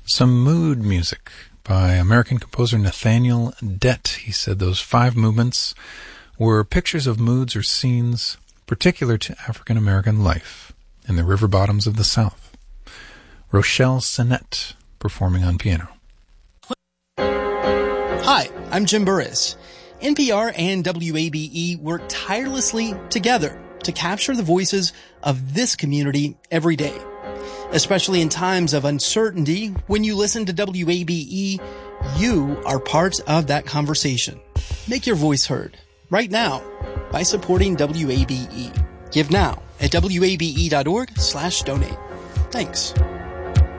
Some mood music by American composer Nathaniel Dett. He said those 5 movements were pictures of moods or scenes particular to African American life in the river bottoms of the South. Rochelle Sinnett performing on piano. Hi, I'm Jim Burris. NPR and WABE work tirelessly together to capture the voices of this community every day. Especially in times of uncertainty, when you listen to WABE, you are part of that conversation. Make your voice heard right now by supporting WABE. Give now at wabe.org/donate. Thanks.